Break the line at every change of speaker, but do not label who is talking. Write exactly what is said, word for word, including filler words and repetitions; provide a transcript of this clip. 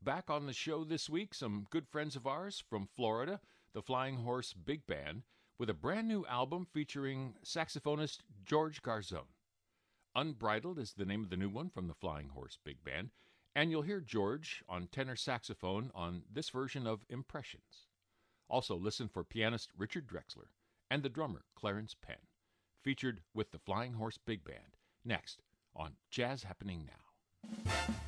Back on the show this week, some good friends of ours from Florida, the Flying Horse Big Band, with a brand new album featuring saxophonist George Garzone. Unbridled is the name of the new one from the Flying Horse Big Band, and you'll hear George on tenor saxophone on this version of Impressions. Also listen for pianist Richard Drexler and the drummer Clarence Penn, featured with the Flying Horse Big Band, next on Jazz Happening Now.